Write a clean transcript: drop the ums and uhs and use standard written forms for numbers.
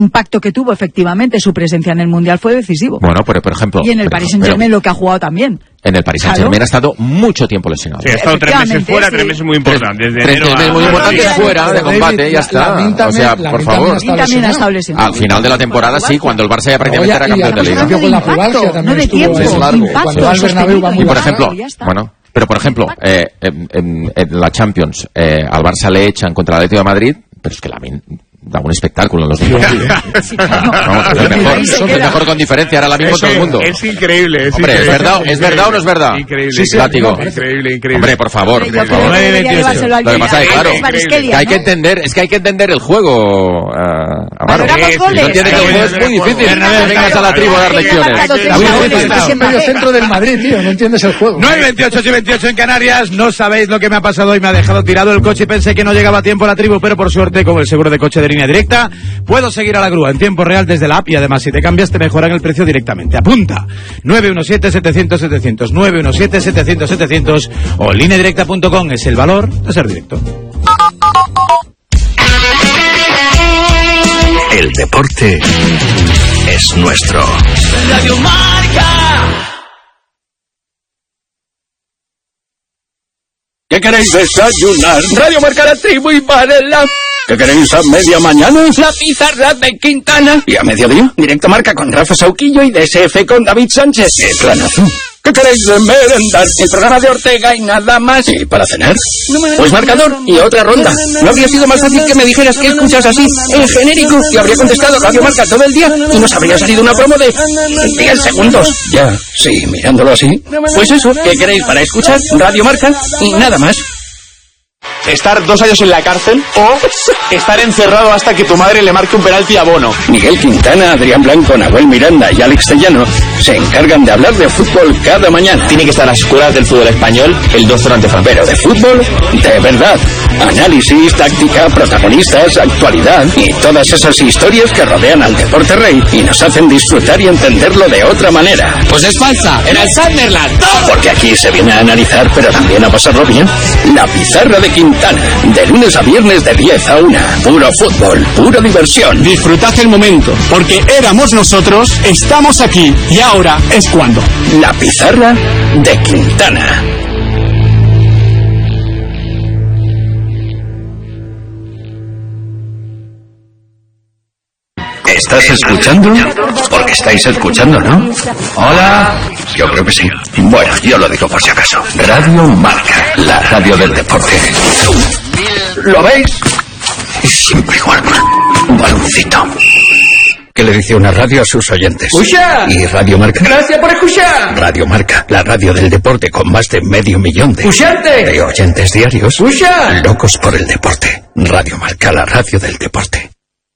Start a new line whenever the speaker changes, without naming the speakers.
impacto que tuvo efectivamente su presencia en el Mundial fue decisivo.
Bueno, pero por ejemplo...
Y en el Paris Saint-Germain lo que ha jugado también.
En el Paris Saint-Germain ha estado mucho tiempo lesionado.
Sí, ha estado 3 meses fuera, 3 meses muy importantes. Desde
3 meses muy importantes fuera de combate, ya está. O sea, por favor.
Y también ha estado lesionado.
Al final de la temporada sí, cuando el Barça ya prácticamente era campeón de Liga.
No de tiempo, impacto.
Y por ejemplo, bueno... Pero, por ejemplo, en la Champions, al Barça le echan contra el Atlético de Madrid, pero es que da un espectáculo en los dos.
Sí, claro.
Es el mejor con diferencia, ahora mismo todo el mundo.
Es increíble.
Hombre, ¿es verdad o no es verdad?
Increíble.
Sí, látigo.
Increíble.
Hombre, por favor. Lo que pasa es claro, que hay que entender el juego. No entiende que el juego es muy difícil. Que vengas a la tribu a dar lecciones.
Es en medio centro del Madrid, tío, no entiendes el juego.
9:28 y 28 en Canarias. No sabéis lo que me ha pasado hoy. Me ha dejado tirado el coche y pensé que no llegaba a tiempo a la tribu, pero por suerte, con el seguro de coche de Línea Directa, puedo seguir a la grúa en tiempo real desde la app y además si te cambias te mejoran el precio directamente. Apunta: 917-700-700, 917-700-700 o lineadirecta.com. Es el valor de ser directo.
El deporte es nuestro. Radio Marca. ¿Qué queréis desayunar? Radio Marca, la tribu y Varela. ¿Qué queréis a media mañana? La pizarra de Quintana. ¿Y a mediodía? Directo Marca con Rafa Sauquillo y DSF con David Sánchez. Plan azul. ¿Qué queréis de merendar? El programa de Ortega y nada más. ¿Y para cenar? Pues marcador y otra ronda. ¿No habría sido más fácil que me dijeras que escuchas así, en genérico? Y habría contestado Radio Marca todo el día y nos habría salido una promo de 10 segundos. Ya, sí, mirándolo así. Pues eso, ¿qué queréis para escuchar? Radio Marca y nada más.
Estar 2 años en la cárcel o estar encerrado hasta que tu madre le marque un penalti a Bono.
Miguel Quintana, Adrián Blanco, Nahuel Miranda y Alex Tellano se encargan de hablar de fútbol cada mañana.
Tiene que estar a las escuelas del fútbol español el 2-0 ante Francia.
Pero de fútbol, de verdad. Análisis, táctica, protagonistas, actualidad y todas esas historias que rodean al deporte rey y nos hacen disfrutar y entenderlo de otra manera.
Pues es falsa, era el Sunderland.
Porque aquí se viene a analizar, pero también a pasarlo bien. La pizarra de Quintana, de lunes a viernes de 10 a 1. Puro fútbol, pura diversión.
Disfrutad el momento, porque éramos nosotros, estamos aquí y ahora es cuando.
La pizarra de Quintana. ¿Estás escuchando? Porque estáis escuchando, ¿no? Hola. Yo creo que sí. Bueno, yo lo digo por si acaso. Radio Marca, la radio del deporte. ¿Lo veis? Siempre igual. Un baloncito. ¿Qué le dice una radio a sus oyentes?
¡Escucha!
¿Y Radio Marca?
¡Gracias por escuchar!
Radio Marca, la radio del deporte con más de 500.000
¡Escucharte!
de oyentes diarios.
¡Escucha!
Locos por el deporte. Radio Marca, la radio del deporte.